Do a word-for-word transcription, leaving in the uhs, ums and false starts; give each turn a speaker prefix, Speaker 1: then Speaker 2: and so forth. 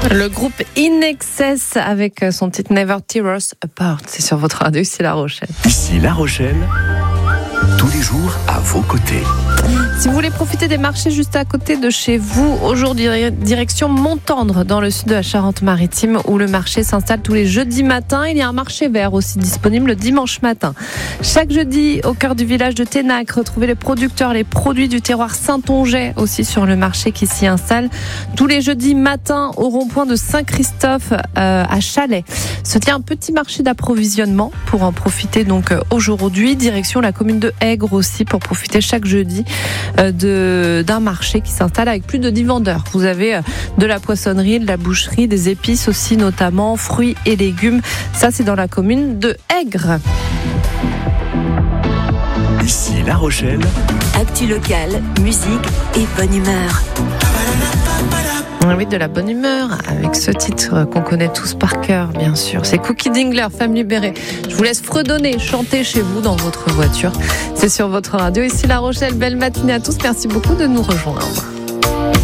Speaker 1: Le groupe In Excess avec son titre Never Tear Us Apart. C'est sur votre radio, ici La Rochelle.
Speaker 2: Ici La Rochelle, tous les jours à vos côtés.
Speaker 1: Si vous voulez profiter des marchés juste à côté de chez vous, aujourd'hui direction Montendre dans le sud de la Charente-Maritime où le marché s'installe tous les jeudis matins. Il y a un marché vert aussi disponible le dimanche matin. Chaque jeudi au cœur du village de Ténac, retrouvez les producteurs, les produits du terroir Saint-Onget aussi sur le marché qui s'y installe. Tous les jeudis matins au rond-point de Saint-Christophe euh, à Chalais se tient un petit marché d'approvisionnement pour en profiter donc aujourd'hui. Direction la commune de Aigre aussi pour profiter chaque jeudi De, d'un marché qui s'installe avec plus de dix vendeurs. Vous avez de la poissonnerie, de la boucherie, des épices aussi notamment, fruits et légumes. Ça, c'est dans la commune de Aigre.
Speaker 2: Ici La Rochelle.
Speaker 3: Actu locale, musique et bonne humeur.
Speaker 1: Oui, de la bonne humeur avec ce titre qu'on connaît tous par cœur, bien sûr. C'est Cookie Dingler, Femme libérée. Je vous laisse fredonner, chanter chez vous dans votre voiture. C'est sur votre radio. Ici La Rochelle, belle matinée à tous. Merci beaucoup de nous rejoindre.